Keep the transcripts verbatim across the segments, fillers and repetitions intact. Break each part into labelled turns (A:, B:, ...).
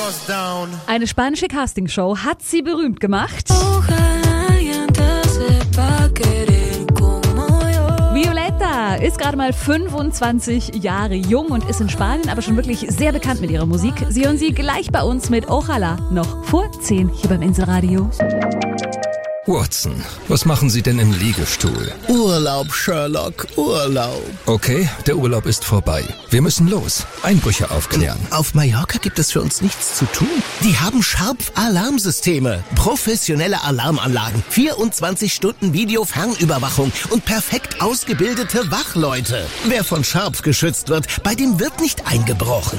A: Eine spanische Castingshow hat sie berühmt gemacht. Violeta ist gerade mal fünfundzwanzig Jahre jung und ist in Spanien aber schon wirklich sehr bekannt mit ihrer Musik. Sie hören sie gleich bei uns mit Ojalá, noch vor zehn hier beim Inselradio.
B: Watson, was machen Sie denn im Liegestuhl?
C: Urlaub, Sherlock, Urlaub.
B: Okay, der Urlaub ist vorbei. Wir müssen los. Einbrüche aufklären.
C: Auf Mallorca gibt es für uns nichts zu tun. Die haben Sharp-Alarmsysteme, professionelle Alarmanlagen, vierundzwanzig Stunden Video-Fernüberwachung und perfekt ausgebildete Wachleute. Wer von Sharp geschützt wird, bei dem wird nicht eingebrochen.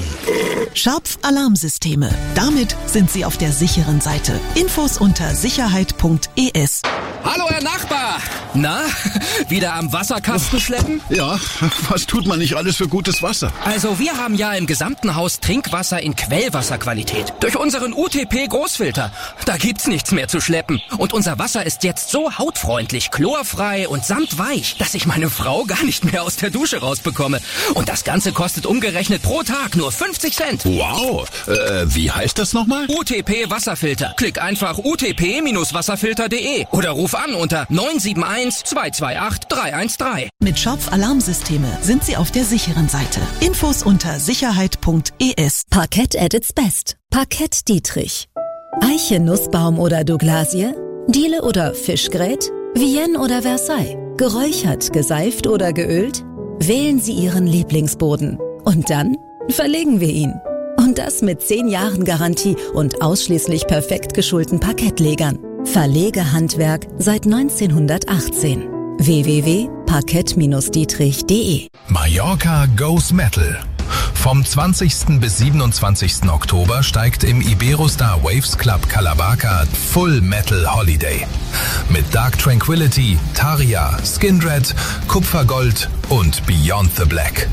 D: Sharp-Alarmsysteme. Damit sind Sie auf der sicheren Seite. Infos unter sicherheit punkt e s.
E: Hallo, Herr Nachbar! Na, wieder am Wasserkasten schleppen?
F: Ja, was tut man nicht alles für gutes Wasser?
E: Also wir haben ja im gesamten Haus Trinkwasser in Quellwasserqualität. Durch unseren U T P-Großfilter. Da gibt's nichts mehr zu schleppen. Und unser Wasser ist jetzt so hautfreundlich, chlorfrei und samtweich, dass ich meine Frau gar nicht mehr aus der Dusche rausbekomme. Und das Ganze kostet umgerechnet pro Tag nur fünfzig Cent.
F: Wow, äh, wie heißt das nochmal?
E: U T P-Wasserfilter. Klick einfach u t p wasserfilter punkt de oder ruf an unter neun sieben eins, zwei zwei acht, drei eins drei.
D: Mit Sharp-Alarmsysteme sind Sie auf der sicheren Seite. Infos unter sicherheit punkt e s.
G: Parkett at its best. Parkett Dietrich. Eiche, Nussbaum oder Douglasie? Diele oder Fischgrät? Vienne oder Versailles? Geräuchert, geseift oder geölt? Wählen Sie Ihren Lieblingsboden. Und dann verlegen wir ihn. Und das mit zehn Jahren Garantie und ausschließlich perfekt geschulten Parkettlegern. Verlegehandwerk seit neunzehnhundertachtzehn. w w w punkt parkett dietrich punkt de.
H: Mallorca Goes Metal. Vom zwanzigsten bis siebenundzwanzigsten Oktober steigt im Iberostar Waves Club Calabaca Full Metal Holiday. Mit Dark Tranquility, Taria, Skindred, Kupfergold und Beyond the Black.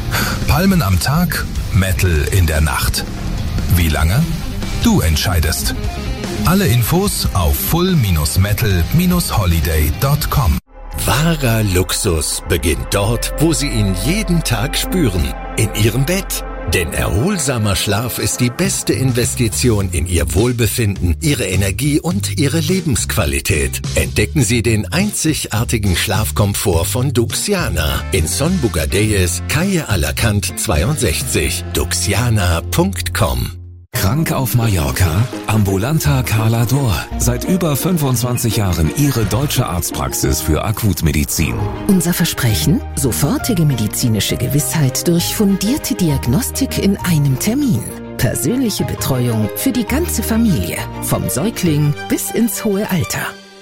H: Palmen am Tag, Metal in der Nacht. Wie lange? Du entscheidest. Alle Infos auf full metal holiday punkt com.
I: Wahrer Luxus beginnt dort, wo Sie ihn jeden Tag spüren. In Ihrem Bett. Denn erholsamer Schlaf ist die beste Investition in Ihr Wohlbefinden, Ihre Energie und Ihre Lebensqualität. Entdecken Sie den einzigartigen Schlafkomfort von Duxiana in Son Bugadeyes, Calle Alacant zweiundsechzig. duxiana punkt com.
J: Krank auf Mallorca? Ambulanta Calador. Seit über fünfundzwanzig Jahren Ihre deutsche Arztpraxis für Akutmedizin.
K: Unser Versprechen? Sofortige medizinische Gewissheit durch fundierte Diagnostik in einem Termin. Persönliche Betreuung für die ganze Familie. Vom Säugling bis ins hohe Alter.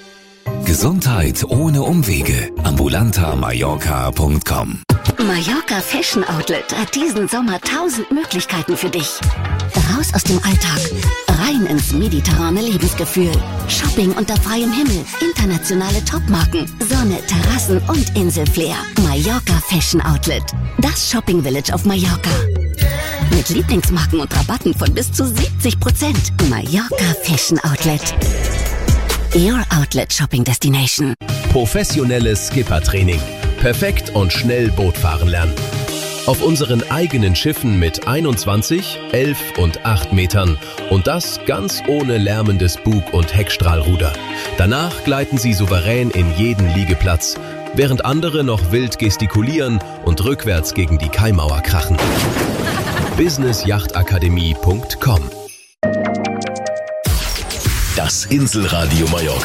J: Gesundheit ohne Umwege. ambulanta mallorca punkt com.
L: Mallorca Fashion Outlet hat diesen Sommer tausend Möglichkeiten für dich. Raus aus dem Alltag, rein ins mediterrane Lebensgefühl. Shopping unter freiem Himmel, internationale Topmarken, Sonne, Terrassen und Inselflair. Mallorca Fashion Outlet, das Shopping Village auf Mallorca. Mit Lieblingsmarken und Rabatten von bis zu siebzig Prozent. Mallorca Fashion Outlet. Your Outlet Shopping Destination.
M: Professionelles Skippertraining. Perfekt und schnell Boot fahren lernen. Auf unseren eigenen Schiffen mit einundzwanzig, elf und acht Metern und das ganz ohne lärmendes Bug- und Heckstrahlruder. Danach gleiten Sie souverän in jeden Liegeplatz, während andere noch wild gestikulieren und rückwärts gegen die Kaimauer krachen. business yacht akademie punkt com.
I: Das Inselradio Mallorca.